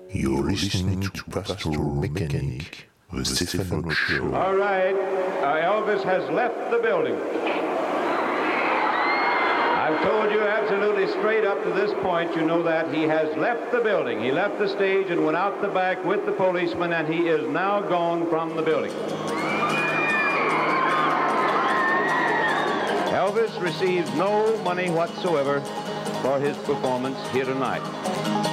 You're listening to Pastoral Mechanic, the Stefano Show. All right, Elvis has left the building. I've told you absolutely straight up to this point, you know that he has left the building. He left the stage and went out the back with the policeman, and he is now gone from the building. Elvis receives no money whatsoever for his performance here tonight.